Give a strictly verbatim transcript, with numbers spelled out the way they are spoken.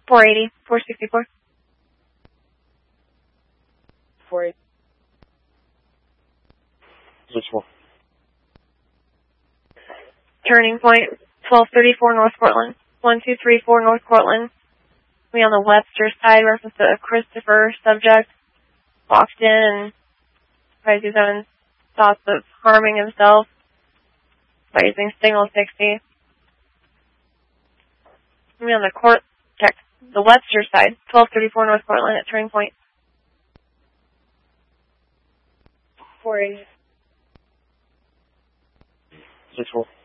four eighty, four sixty-four. four eighty. Switch four. Turning point, twelve thirty-four North Portland. one two three four North Portland. We on the Webster side, reference to a Christopher subject. Walked in and probably he's having thoughts of harming himself by using signal sixty. We on the court, check, the Webster side, twelve thirty-four North Portland at turning point. four eighty. Switch four.